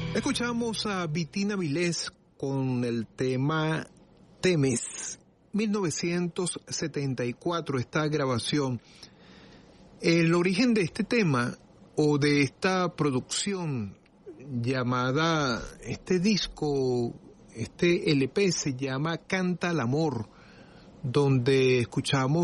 Escuchamos a Vitina Vilés con el tema Temes, 1974, esta grabación. El origen de este tema o de esta producción llamada, este disco, este LP se llama Canta el Amor, donde escuchamos